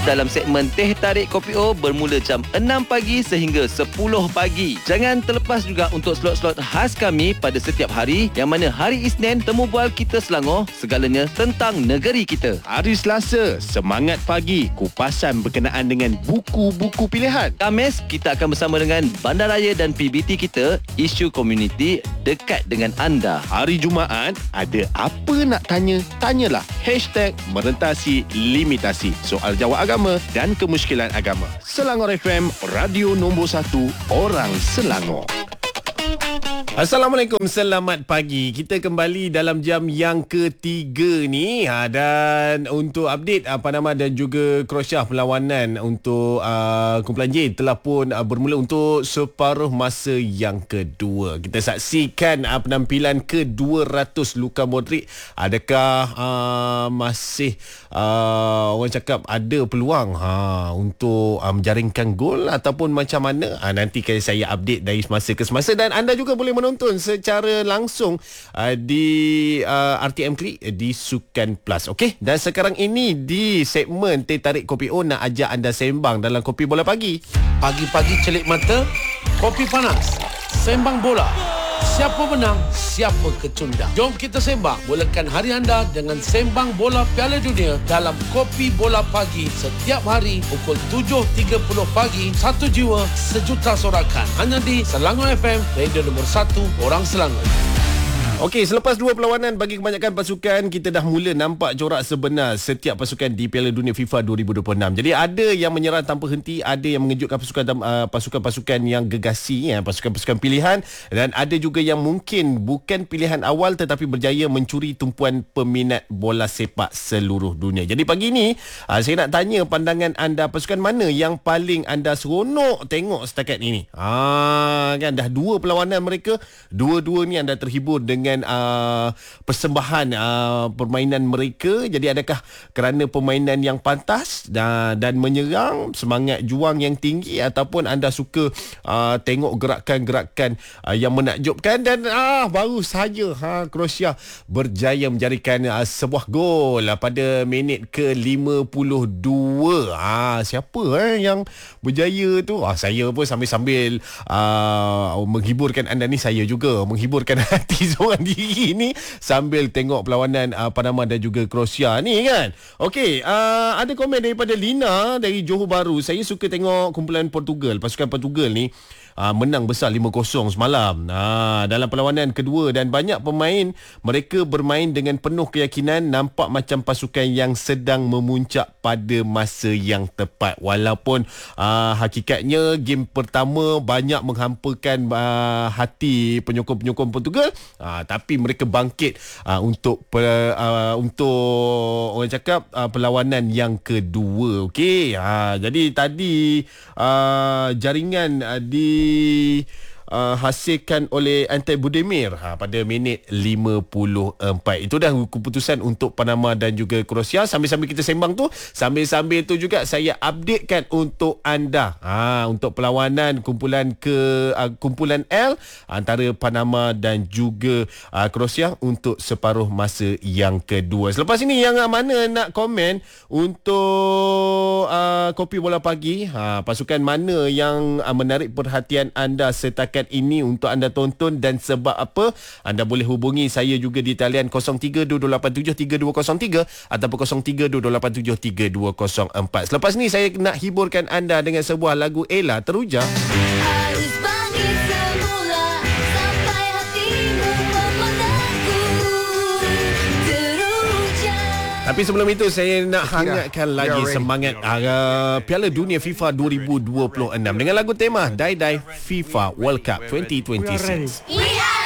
dalam segmen Teh Tarik Kopi O bermula jam 6 pagi sehingga 10 pagi. Jangan terlepas juga untuk slot-slot khas kami pada setiap hari, yang mana hari Isnin temu bual kita Selangor, segalanya tentang negeri kita. Hari Selasa, Semangat Pagi, kupasan berkenaan dengan buku-buku pilihan. Khamis, kita akan bersama dengan Bandaraya dan PBT kita, isu komuniti dekat dengan anda. Hari Jumaat, ada apa nak tanya? Tanyalah. #merentasi limitasi. Soal jawab agama dan kemusykilan agama. Selangor FM, radio nombor 1 orang Selangor. Assalamualaikum, selamat pagi. Kita kembali dalam jam yang ketiga ni, dan untuk update Panama dan juga Croatia perlawanan untuk kumpulan J telah pun bermula untuk separuh masa yang kedua. Kita saksikan penampilan ke-200 Luka Modric. Adakah masih orang cakap ada peluang untuk menjaringkan gol ataupun macam mana? Nanti saya update dari semasa ke semasa, dan anda juga boleh menonton secara langsung di RTM Klik di Sukan Plus. Okey, dan sekarang ini di segmen Teh Tarik Kopi O nak ajak anda sembang dalam Kopi Bola Pagi. Pagi-pagi celik mata, kopi panas, sembang bola. Siapa menang, siapa kecundang. Jom kita sembang, mulakan hari anda dengan sembang bola Piala Dunia dalam Kopi Bola Pagi setiap hari pukul 7.30 pagi. Satu jiwa, sejuta sorakan. Hanya di Selangor FM, radio nombor 1 orang Selangor. Okey, selepas dua perlawanan bagi kebanyakan pasukan, kita dah mula nampak corak sebenar setiap pasukan di Piala Dunia FIFA 2026. Jadi ada yang menyerang tanpa henti, ada yang mengejutkan pasukan-pasukan yang gegasi, pasukan-pasukan pilihan, dan ada juga yang mungkin bukan pilihan awal tetapi berjaya mencuri tumpuan peminat bola sepak seluruh dunia. Jadi pagi ni saya nak tanya pandangan anda, pasukan mana yang paling anda seronok tengok setakat ini? Kan dah dua perlawanan mereka, dua-dua ni anda terhibur dengan persembahan permainan mereka. Jadi adakah kerana permainan yang pantas dan menyerang, semangat juang yang tinggi, ataupun anda suka tengok gerakan-gerakan yang menakjubkan? Dan baru saja Croatia berjaya menjadikan sebuah gol pada minit ke-52. Siapa yang berjaya tu? Saya pun sambil-sambil menghiburkan anda ni, saya juga menghiburkan hati seorang diri ni sambil tengok perlawanan Panama dan juga Croatia ni kan. Okey, ada komen daripada Lina dari Johor Bahru. Saya suka tengok kumpulan Portugal. Pasukan Portugal ni menang besar 5-0 semalam dalam perlawanan kedua, dan banyak pemain mereka bermain dengan penuh keyakinan, nampak macam pasukan yang sedang memuncak pada masa yang tepat. Walaupun hakikatnya game pertama banyak menghampakan hati penyokong-penyokong Portugal, tapi mereka bangkit untuk orang cakap perlawanan yang kedua. Okey, jadi tadi jaringan hasilkan oleh Ante Budimir pada minit 54. Itu dah keputusan untuk Panama dan juga Croatia. Sambil-sambil kita sembang tu, sambil-sambil tu juga saya updatekan untuk anda untuk perlawanan kumpulan L antara Panama dan juga Croatia untuk separuh masa yang kedua. Selepas ini, yang mana nak komen untuk Kopi Bola Pagi, pasukan mana yang menarik perhatian anda setakat ini untuk anda tonton dan sebab apa? Anda boleh hubungi saya juga di talian 0322873203 ataupun 0322873204. Selepas ni saya nak hiburkan anda dengan sebuah lagu Ella Teruja. Tapi sebelum itu saya nak hangatkan lagi semangat Piala Dunia FIFA 2026 dengan lagu tema Die Die FIFA World Cup 2026.